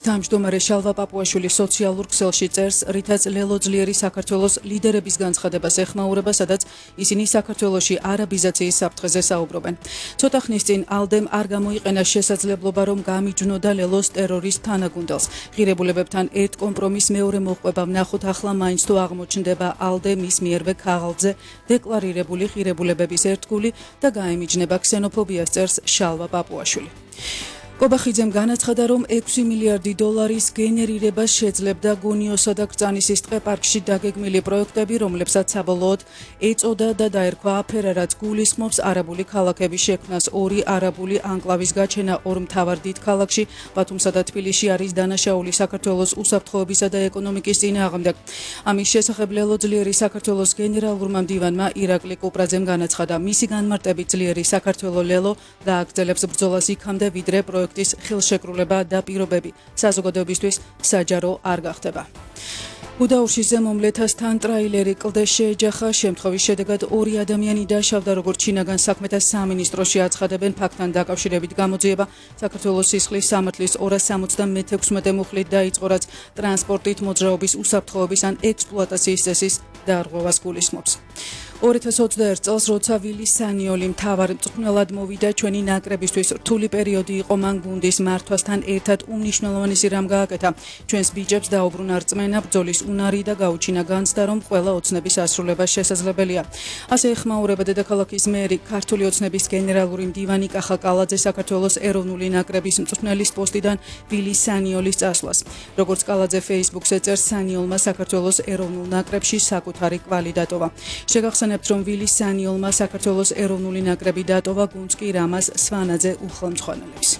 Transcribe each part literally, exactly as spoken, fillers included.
Თავმჯდომარე შალვა პაპუაშვილი სოციალურ ქსელში წერს, რითაც ლელო ძლიერი საქართველოს ლიდერების განცხადებას ეხმაურება, სადაც ისინი საქართველოში არაბიზაციის საფრთხეზე საუბრობენ. Ცოტა ხნის წინ ალდემ არ გამოიყენა შესაძლებლობა, რომ გამიჯნოდა ლელოს ტერორის თანაგუნდელს. ღირებულებებთან ერთ კომპრომის მეორე მოჰყვება ვნახოთ, ახლა მაინც თუ აღმოჩნდება ალდე მის მიერვე ქაღალდზე დეკლარირებული ღირებულებების ერთგული და გაემიჯნება ქსენოფობიას, წერს შალვა პაპუაშვილი. კობახიძემ განაცხადა, რომ ექვსი მილიარდი დოლარის გენერირებას შეძლებდა გონიოსა და კრწანისის ტყეპარკში დაგეგმილი პროექტები, რომლებსაც საბოლოოდ ეწოდა და დაერქვა აფერა, რაც გულისხმობს არაბული ქალაქების შექმნას. ორი არაბული ანკლავის გაჩენა ორ მთავარ დიდ ქალაქში, ბათუმსა და თბილისში არის დანაშაული საქართველოს უსაფრთხოებისა და ეკონომიკის წინააღმდეგ. ამის შესახებ ლელო ძლიერი საქართველოს გენერალურმა მდივანმა ირაკლი კუპრაძემ განაცხადა, მისი განმარტებით ძლიერი საქართველო ლელო გააგრძელებს ბრძოლას იქამდე, ვიდრე პროექტი ის ხელშეკრულება და პირობები საზოგადოებისთვის საჯარო არ გახდება. უდაურში ზემომლეთასთან ტრაილერი კლდეს შეეჯახა. შემთხვევის შედეგად ორი ადამიანი დაშავდა, როგორც შინაგან საქმეთა სამინისტროში აცხადებენ. ფაქტთან დაკავშირებით გამოძიება საქართველოს სისხლის სამართლის ორას სამოცდამეექვსმეტე მუხლით დაიწყო, რაც ტრანსპორტით მოძრაობის უსაფრთხოების ან ექსპლუატაციის წესის დარღვევას გულისხმობს. ორი ათას ოცდაერთ წელს, როცა ვილი სანიოლი მთავარ მწვრთნელად მოვიდა, ჩვენი ნაკრებისთვის რთული პერიოდი იყო. მან გუნდის მართვასთან ერთად უმნიშვნელოვანესი რამ გააკეთა. ჩვენს ბიჭებს დაუბრუნა რწმენა, ბრძოლის უნარი და გაუჩინა განცდა, რომ ყველა ოცნების ასრულება შესაძლებელია. ასე ეხმაურება დედაქალაქის მერი, ქართული ოცნების გენერალური მდივანი კახა კალაძე საქართველოს ეროვნული ნაკრების მწვრთნელის პოსტიდან ვილი სანიოლის წასვლას. როგორც კალაძე Facebook-ზე წერს, სანიოლმა საქართველოს ეროვნულ ნაკრებში საკუთარი კვალი დატოვა. შეგახსენებთ, რომ ვილი სანიოლმა საქართველოს ეროვნული ნაკრები დატოვა, გუნდს კი რამაზ სვანაძე უხელმძღვანელებს.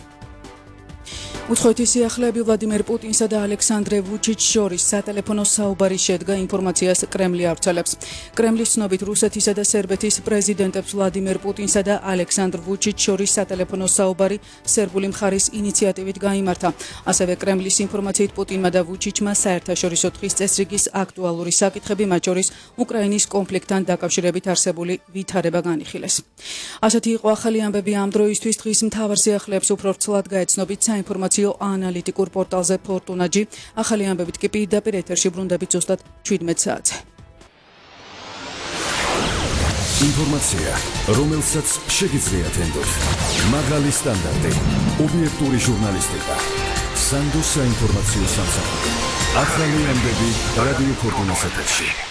უცხოეთის სიახლეები ვლადიმერ პუტინსა და ალექსანდრე ვუჩიჩს შორის სატელეფონო საუბარი შედგა, ინფორმაციას კრემლი ავრცელებს. კრემლის ცნობით, რუსეთისა და სერბეთის პრეზიდენტებს ვლადიმერ პუტინსა და ალექსანდრ ვუჩიჩს შორის სატელეფონო საუბარი სერბული მხარის ინიციატივით გაიმართა. ასევე კრემლის ინფორმაციით, პუტინმა და ვუჩიჩმა საერთაშორისო თხის წესრიგის აქტუალური საკითხები, მათ შორის უკრაინის კონფლიქტთან დაკავშირებით არსებული ვითარება განიხილეს. ასეთი იყო ახალი ამბები ამ დროისთვის. დღის მთავარ სიახლეებს უფრო ვრცლად გაეცნობით საინფორმაციო ანალიტიკურ პორტალზე ფორტუნაჯი. ახალი ამბებით კი პირდაპირ ეთერში ბრუნდებით ზუსტად შვიდმეტ საათზე. ინფორმაცია, რომელსაც შეგიძლიათ ენდოთ. მაღალი სტანდარტი, ობიექტური ჟურნალისტიკა. სანდოს საინფორმაციო სამსახური. ახალი ამბები რადიო ფორტუნას ეთერში.